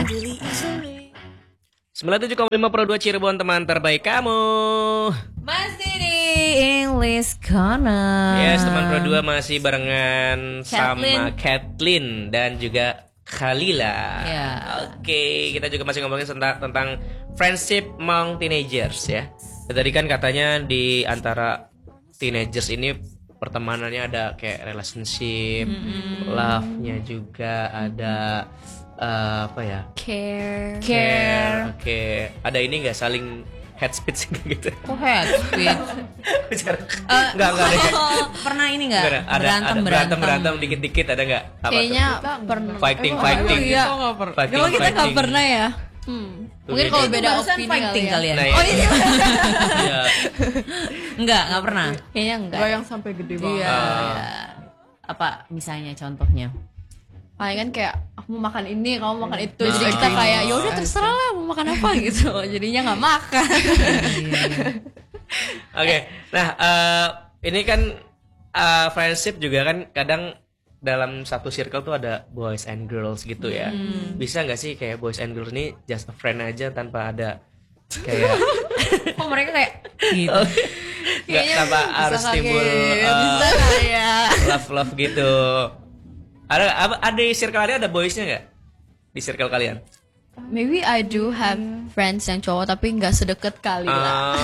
97,5 Cirebon, teman terbaik kamu. Masih di English Corner. Yes, teman Pro 2 masih barengan Kathleen. sama Kathleen dan juga Khalila. Ya. Oke, kita juga masih ngomongin tentang friendship among teenagers ya. Tadi kan katanya di antara teenagers ini pertemanannya ada kayak relationship, love-nya juga ada apa ya? Care. Oke. Ada ini nggak saling head speech gitu? Oh, head speech. Enggak deh. Pernah ini enggak? Ada berantem dikit-dikit ada enggak? Kayaknya pernah. Fighting. Iya. Kalau kita nggak Fighting. pernah ya. Mungkin kalau beda opini fighting kali ya. kalian. Nah, ya. Oh iya. Iya. Enggak pernah. Kayaknya enggak. Gak yang sampai gede banget. Iya. Apa misalnya contohnya? Paling kan kayak aku mau makan ini, kamu makan itu. Jadi Nah. kita kayak ya udah terserah lah mau makan apa gitu. Jadinya nggak makan. Oke. Nah, ini kan friendship juga kan kadang dalam satu circle tuh ada boys and girls gitu ya. Bisa nggak sih kayak boys and girls ini just a friend aja tanpa ada kayak Oh mereka kayak gitu. nggak tanpa harus timbul Bisa kayak. love gitu. Ada di circle kalian ada boysnya nggak? Di circle kalian? Maybe I do have friends yang cowok tapi nggak sedekat kali lah.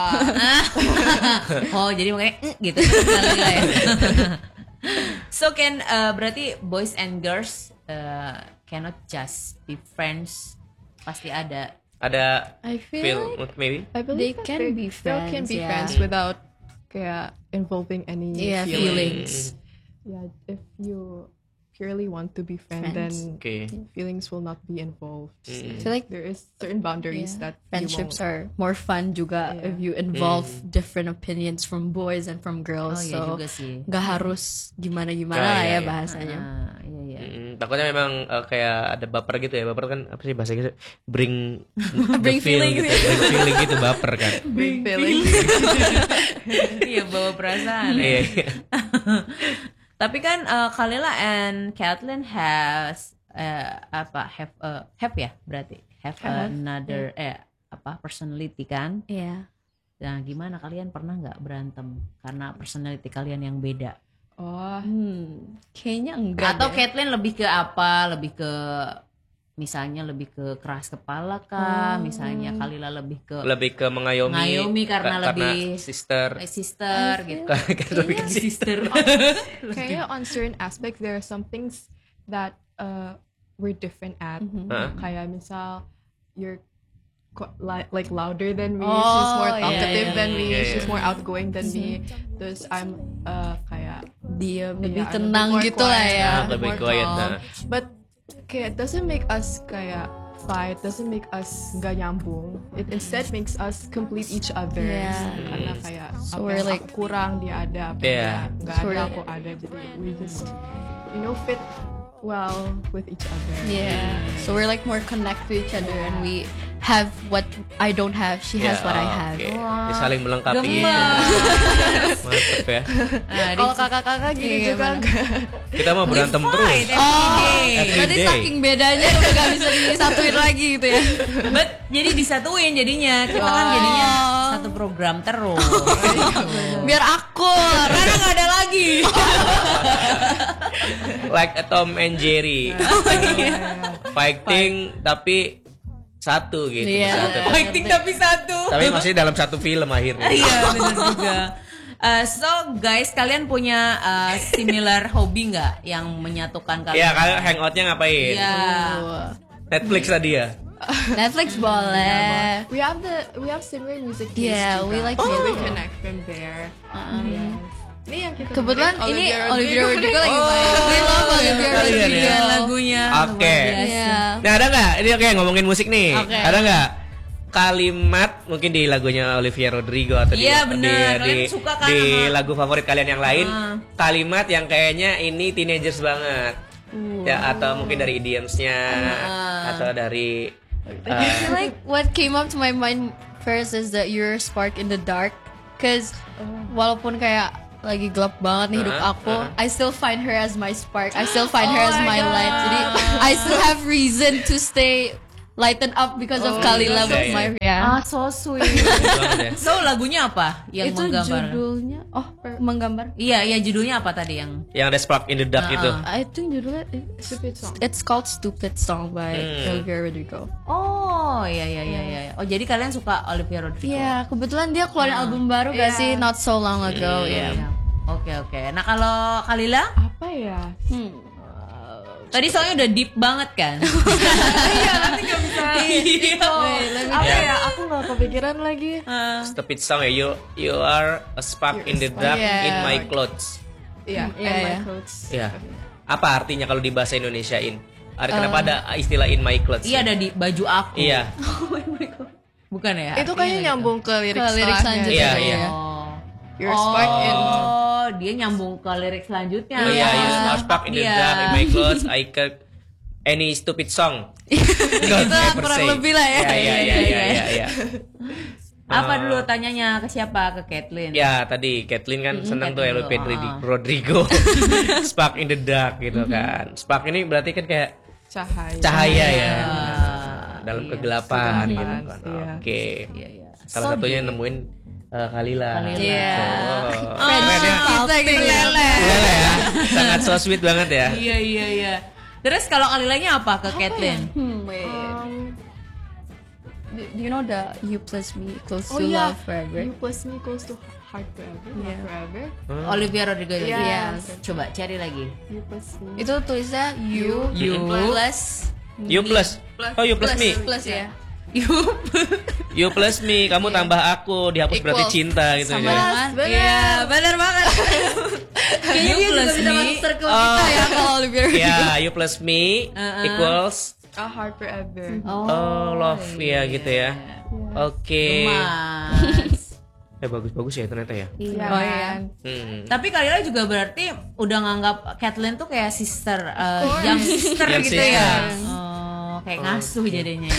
Oh jadi makanya gitu kali lah ya. So can berarti boys and girls cannot just be friends. Pasti ada. I feel maybe. I believe They that can be still can friends, be yeah. friends without kayak involving any feelings. Yeah, if you purely want to be friends, then Okay. feelings will not be involved. I feel like There is certain boundaries that friendships you are won't. more fun juga if you involve different opinions from boys and from girls. Oh iya So juga sih. nggak harus gimana-gimana Ah, lah iya, ya iya. bahasanya. Iya. Takutnya memang kayak ada baper gitu ya. Baper kan apa sih bahasa gitu? Bring Bring the feel feeling gitu. Bring feeling gitu baper kan. Big feelings. Iya bawa perasaan. Iya. Tapi kan Khalila and Kathleen have ya berarti have another personality kan? Iya. Nah gimana kalian pernah nggak berantem karena personality kalian yang beda? Oh, Kayaknya enggak. Atau deh. Kathleen lebih ke apa? Misalnya lebih ke keras kepala kah? Misalnya Khalila lebih ke Lebih ke mengayomi. Mengayomi karena lebih- sister. sister gitu. Karena lebih ke sister. kayaknya on certain aspects there are some things that we're different at. Kayak misal you're like louder than me, she's more talkative than me, she's more outgoing than me. Terus I'm kayak Dia lebih I'm a bit tenang more gitu lah quiet, ya. Lebih more quiet, calm. nah. But kayak doesn't make us kayak fight, doesn't make us nggak nyambung. It instead makes us complete each other. Yeah. Karena kayak So apa we're yang like- aku kurang dia ada, apa Yeah. yang nggak So ada we're- aku ada. Jadi we just fit well with each other. Yeah. So we're like more connect to each other and we have what I don't have, she has what I have. Oke. Dia saling melengkapi. Gemes. Mantep ya. Nah, Kalau kakak-kakak gini juga Kita mau berantem terus. Every berarti day. saking bedanya udah gak bisa disatuin lagi gitu ya. Jadi disatuin jadinya. Kita kan jadinya satu program terus. Biar akur. Karena nggak ada lagi. Like a Tom and Jerry. Fighting tapi satu gitu. Iya. Satu. Fighting tapi satu. Tapi masih dalam satu film akhirnya. Iya benar juga. So guys, kalian punya similar hobi nggak yang menyatukan kalian? Iya, kalian hangoutnya ngapain? Iya. Netflix tadi ya. Netflix boleh. We have similar music taste Yeah, juga. we like So we music. connect from there. Yes. Ini yang kita Kebetulan dengerin, ini Olivia Olivia Rodrigo. Rodrigo lagi main. We love Olivia kalian ya? Rodrigo. Lagunya. Oke. luar biasa. Iya. Nah, ada nggak? Ini oke ngomongin musik nih. Oke. Ada nggak kalimat mungkin di lagunya Olivia Rodrigo atau Iya, benar. Kalian di, suka kan di sama- lagu favorit kalian yang lain kalimat yang kayaknya ini teenagers banget. Ya atau mungkin dari idioms-nya atau dari I feel like what came up to my mind first is that you're a spark in the dark. Cause walaupun kayak lagi gelap banget nih hidup aku, I still find her as my spark. I still find her as my light. Jadi I still have reason to stay lighten up because of Kalila with my So sweet. Banget ya. So lagunya apa yang itu menggambar? judulnya menggambar. Iya, judulnya apa tadi yang? Yang ada Spark in the Dark itu. I think judulnya Stupid song. it's called Stupid Song by Olivia Rodrigo. Oh, iya. Oh, jadi kalian suka Olivia Rodrigo? Iya, kebetulan dia keluarin album baru gak sih not so long ago ya. Iya. Oke. Nah, kalau Kalila? Apa ya? Tadi soalnya udah deep banget kan? Iya, nanti gak bisa. Apa Yeah. ya? Aku gak kepikiran lagi. Stupid song ya. You are a spark in the dark Yeah. in my clothes. Iya, Iya, and my iya. clothes. Ya. Apa artinya kalau di bahasa Indonesiain? Kenapa ada istilah in my clothes? Iya, ada di baju aku. Iya. Bukan ya? Itu kayaknya nyambung ke lirik Ke lirik setelahnya. selanjutnya. Iya. Oh. Your spark in. Dia nyambung ke lirik selanjutnya. Oh iya, you are spark in the dark in my clothes. I can any stupid song. Don't Itulah ever kurang say. lebih lah ya. Iya. Apa dulu tanyanya ke siapa? Ke Caitlyn. Ya tadi Caitlyn kan senang tuh Caitlyn Olivia dulu, Rodrigo. Spark in the dark gitu kan. Spark ini berarti kan kayak Cahaya. cahaya ya. Dalam Iya, kegelapan gitu kan. iya. Oke. Iya. Salah satunya nemuin Kalila. Iya. Oh, Friendship keren ya. kita gitu ya. Lele ya. Sangat so sweet banget ya. Iya. Terus kalau Kalilanya apa ke Caitlyn? Wait. Do you know the You Plus Me Close Oh to yeah, Love Forever? You plus me close to heart forever. Not Yeah. forever. Olivia Rodrigo lagi. Yes. Coba cari lagi. You plus me. Itu tulisnya You plus You plus. Oh, you plus me. Plus ya. You plus me, kamu tambah aku, dihapus berarti Equals. cinta gitu Sama ya. dengan benar. Iya, benar banget. Kayaknya dia juga bisa me. masuk circle kita ya kalau Olivia Rodrigo. Ya, you plus me equals A heart forever. love ya gitu ya. Oke. Mas. Bagus-bagus ya ternyata ya. Iya. Oh iya. Tapi Kalila juga berarti udah nganggap Caitlyn tuh kayak sister, young sister Young gitu sister. ya. Oh, kayak ngasuh jadinya.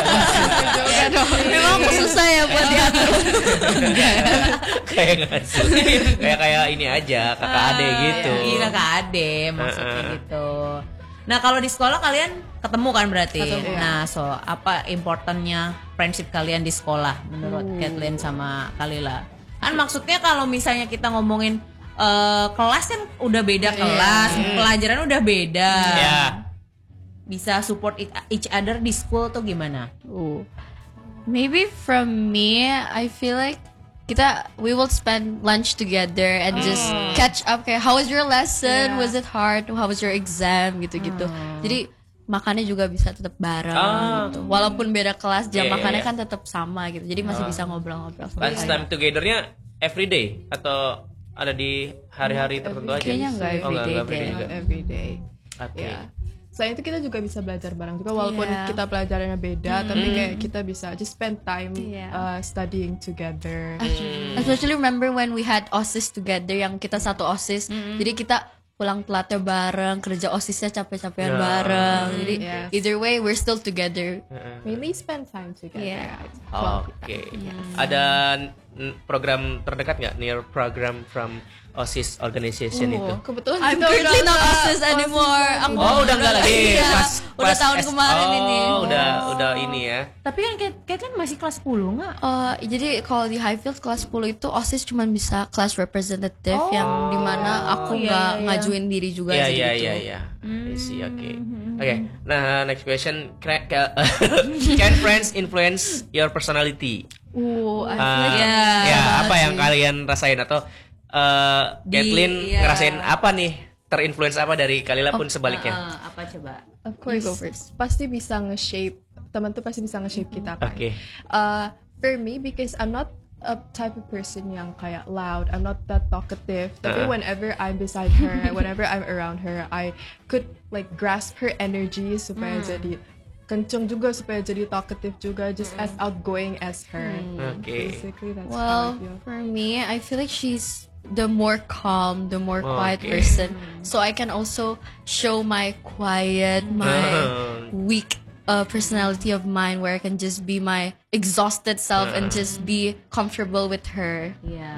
Memang aku susah ya buat diatur. Kayak ngasuh. Kayak ini aja, kakak ade gitu. Iya, kakak ade maksudnya gitu. Nah, kalau di sekolah kalian ketemu kan berarti. Nah, so apa importantnya friendship kalian di sekolah menurut Caitlyn sama Kalila? Kan maksudnya kalau misalnya kita ngomongin kelas kan udah beda kelas, pelajaran udah beda. Ya. Bisa support each other di school tuh gimana? Maybe from me, I feel like we will spend lunch together and just catch up. Kayak, how was your lesson? Yeah. Was it hard? How was your exam? Gitu-gitu. Jadi makannya juga bisa tetap bareng gitu. Walaupun beda kelas, jam Iya, makannya iya. kan tetap sama gitu. Jadi masih bisa ngobrol-ngobrol. sama Lunch kalian. time together-nya everyday atau ada di hari-hari tertentu aja? Kayaknya enggak Oh, everyday enggak everyday deh. juga. Not every day. Oke. Ya. Selain itu kita juga bisa belajar bareng juga walaupun Iya. kita pelajarannya beda, tapi kayak kita bisa just spend time Iya. studying together. Especially remember when we had OSIS together, yang kita satu OSIS. Jadi kita pulang telatnya bareng, kerja OSISnya capek-capekan bareng. Jadi Yes. either way we're still together. Mainly spend time together. Yeah. Oke. Ada program terdekat nggak? Near program from OSIS organization itu? Kebetulan I'm kita currently not nggak OSIS anymore. Aku Oh, udah enggak lagi. Iya, udah tahun S- kemarin ini. Oh, udah ini ya. Tapi kan Caitlyn masih kelas 10 nggak? Jadi kalau di Highfield kelas 10 itu OSIS cuma bisa class representative, yang dimana aku nggak ngajuin diri juga Iya, sih iya, gitu. iya, iya. I see, oke. Oke. Nah, next question. Can friends influence your personality? I feel like Ya, apa yang kalian rasain atau Caitlyn iya. ngerasain apa nih? Terinfluence apa dari Kalila pun sebaliknya? Apa coba? Of course, You go first. pasti bisa nge-shape, teman tuh pasti bisa nge-shape kita kan. Oke. For me, because I'm not a type of person yang kayak loud, I'm not that talkative. Tapi whenever I'm beside her, whenever I'm around her, I could like grasp her energy supaya jadi kenceng juga, supaya jadi talkative juga, just as outgoing as her. Oke. Basically, that's how I Well, feel. for me, I feel like she's the more calm, the more quiet person. So I can also show my quiet, my weak personality of mine, where I can just be my exhausted self and just be comfortable with her. Iya.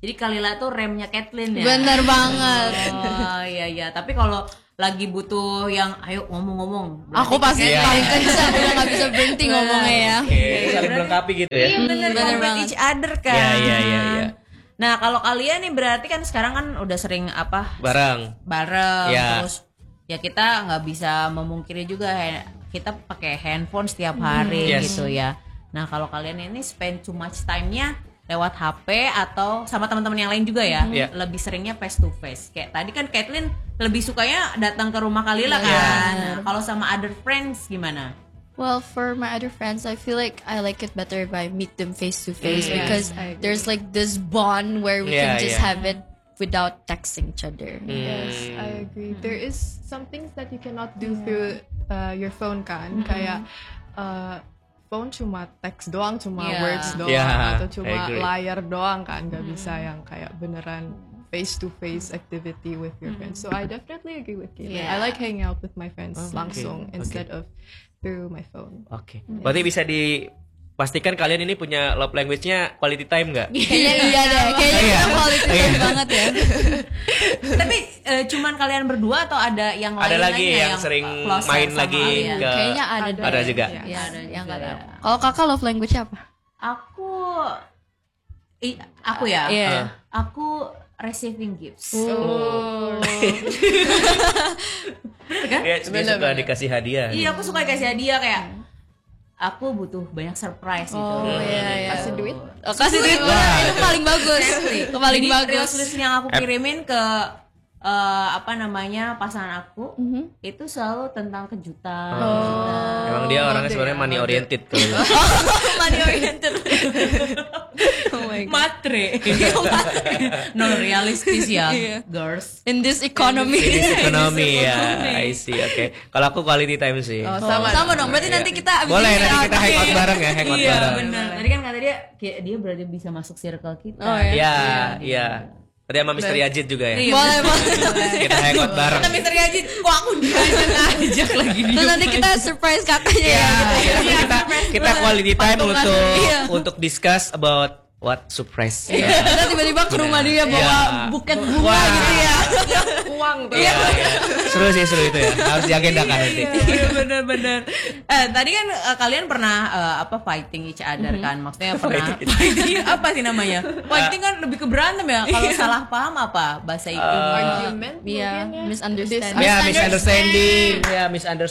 Jadi Kalila tuh remnya Kathleen ya. Bener banget. Oh iya. Tapi kalau lagi butuh yang ayo ngomong-ngomong. Aku pasti paling kencang, udah nggak bisa berhenti ngomongnya ya. Saling melengkapi gitu ya. Iya bener banget. each other kan. Iya. Nah kalau kalian nih berarti kan sekarang kan udah sering Bareng. Ya. Terus ya kita nggak bisa memungkiri juga kita pakai handphone setiap hari gitu ya. Nah kalau kalian ini spend too much time-nya lewat HP atau sama teman-teman yang lain juga ya, lebih seringnya face to face. Kayak tadi kan Kathleen lebih sukanya datang ke rumah Kalila kan. Nah, kalau sama other friends gimana? Well, for my other friends, I feel like I like it better if I meet them face to face because there's like this bond where we can just have it without texting each other. Yes, I agree. There is some things that you cannot do through your phone kan. Kayak phone cuma teks doang, cuma words doang, atau cuma layar doang kan. Gak bisa yang kayak beneran face-to-face activity with your friends. So I definitely agree with you. I like hanging out with my friends langsung instead of through my phone. Oke. Berarti bisa dipastikan kalian ini punya love language-nya quality time nggak? Kayaknya iya deh. Kayaknya kita quality time banget ya. Tapi cuman kalian berdua atau ada yang lain? Ada lagi yang sering main lagi ke... Kayaknya ada juga. Ya, ada yang nggak tahu. Kalau kakak love language apa? Aku ya. Iya. Aku receiving gifts. Bener kan? Dia suka dikasih hadiah. Iya, aku suka dikasih hadiah kayak aku butuh banyak surprise gitu. Kasih duit. Kasih duit. Itu paling bagus. Itu paling bagus. Reels yang aku kirimin ke pasangan aku itu selalu tentang kejutan. Emang dia orangnya sebenarnya money oriented kalau. Money oriented. Matre. No realistis ya, girls. In this economy. Ya, I see. Oke. Kalau aku quality time sih. Sama dong. Berarti nanti kita boleh nanti kita hangout bareng ya, hangout bareng. Benar. Tadi kan kata dia kayak dia berarti bisa masuk circle kita. Iya. Tadi sama Mr. Yajid juga ya. Boleh. Kita hangout bareng. Kata Mr. Yajid, kok aku diajak lagi dia. Terus nanti kita surprise kakaknya ya. Kita quality time untuk discuss about what surprise. Kita tiba-tiba ke rumah dia bawa buket bunga gitu ya. Uang tuh. Seru itu ya. Harus diagendakan nanti. Bener. Tadi kan kalian pernah fighting each other kan? Maksudnya pernah fighting apa sih namanya? Fighting kan lebih ke berantem ya. Kalau salah paham apa bahasa itu? Argument. Iya, misunderstanding. Ya, misunderstanding. Ya,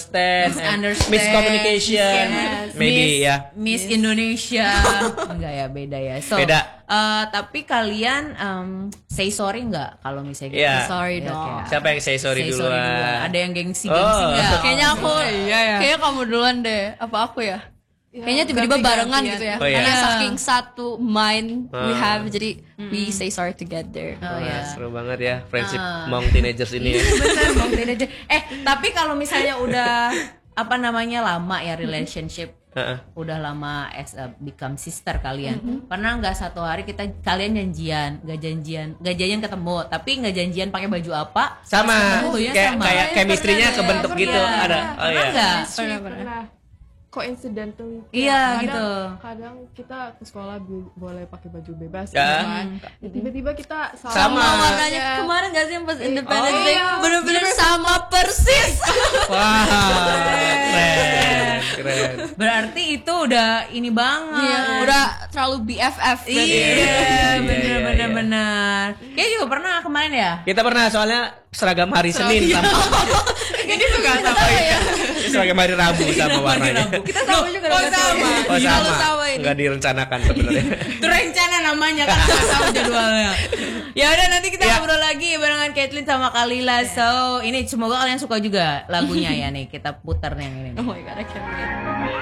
miscommunication. Maybe ya. Miss Indonesia. Enggak ya, beda ya. So, beda. Tapi kalian say sorry nggak kalau misalnya gitu? Yeah. Sorry dong. Siapa yang say sorry duluan? Ada yang gengsi nggak? Kayaknya aku. Kayaknya kamu duluan deh. Apa aku ya? Kayaknya tiba-tiba barengan gitu ya. Karena saking satu mind we have, jadi we say sorry together. Seru banget ya friendship among teenagers ini. Bener, among teenagers. Tapi kalau misalnya udah lama ya relationship, udah lama become sister kalian. Pernah nggak satu hari kalian janjian, nggak janjian ketemu, tapi nggak janjian pakai baju apa? Sama. Kayak chemistry-nya kebentuk gitu. Ada. Oh iya. Pernah. Coincidentally. Iya gitu. Kadang kita ke sekolah boleh pakai baju bebas kan. Tiba-tiba kita sama warnanya. Kemarin gak sih pas Independence Day bener-bener sama persis. Wah. Keren. Berarti itu udah ini banget. Iya, udah terlalu BFF. Iya, bener. Kayaknya juga pernah kemarin ya. Kita pernah soalnya seragam hari Senin sama. Ini juga sama ya. Seragam hari Rabu sama warnanya. Kita sama juga. Sama. Enggak direncanakan sebenarnya. Itu rencana namanya kan sama jadwalnya. Ya udah nanti kita ngobrol lagi barengan Kathleen sama Kalila. So, ini semoga kalian suka juga lagunya ya nih. Kita putar yang ini. Oh my god, I can't wait.